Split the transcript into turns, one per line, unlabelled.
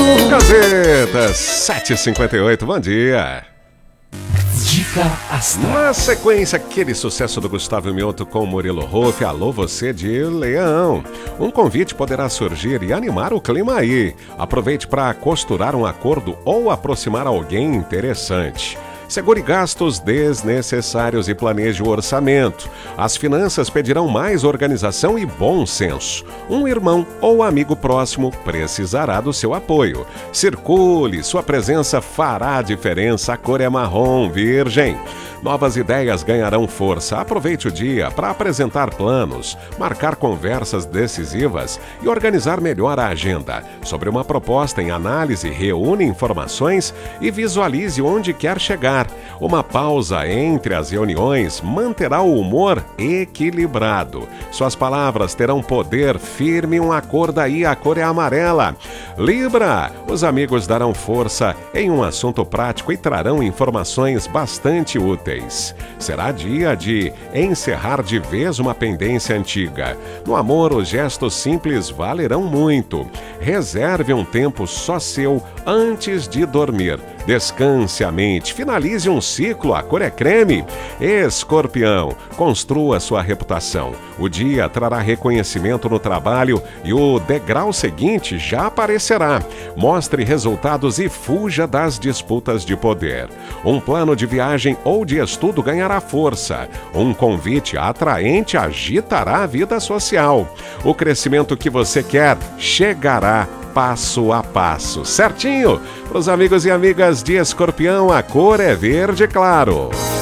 Gazeta 7h58, bom dia.
Dica Astral.
Na sequência, aquele sucesso do Gustavo Mioto com Murilo Huff, Alô Você de Leão. Um convite poderá surgir e animar o clima aí. Aproveite para costurar um acordo ou aproximar alguém interessante. Segure gastos desnecessários e planeje o orçamento. As finanças pedirão mais organização e bom senso. Um irmão ou amigo próximo precisará do seu apoio. Circule, sua presença fará a diferença. A cor é marrom, virgem. Novas ideias ganharão força. Aproveite o dia para apresentar planos, marcar conversas decisivas e organizar melhor a agenda. Sobre uma proposta em análise, reúne informações e visualize onde quer chegar. Uma pausa entre as reuniões manterá o humor equilibrado. Suas palavras terão poder. Firme um acordo aí, a cor é amarela. Libra, os amigos darão força em um assunto prático e trarão informações bastante úteis. Será dia de encerrar de vez uma pendência antiga. No amor, os gestos simples valerão muito. Reserve um tempo só seu antes de dormir. Descanse a mente, finalize um ciclo, a cor é creme. Escorpião, construa sua reputação. O dia trará reconhecimento no trabalho e o degrau seguinte já aparecerá. Mostre resultados e fuja das disputas de poder. Um plano de viagem ou de estudo ganhará força. Um convite atraente agitará a vida social. O crescimento que você quer chegará passo a passo. Certinho? Para os amigos e amigas de Escorpião, a cor é verde claro.